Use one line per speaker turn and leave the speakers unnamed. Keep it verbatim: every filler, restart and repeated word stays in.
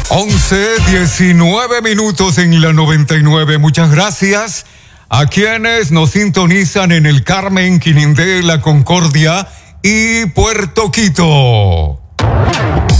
once, diecinueve minutos en la noventa y nueve. Muchas gracias a quienes nos sintonizan en el Carmen, Quinindé, La Concordia y Puerto Quito.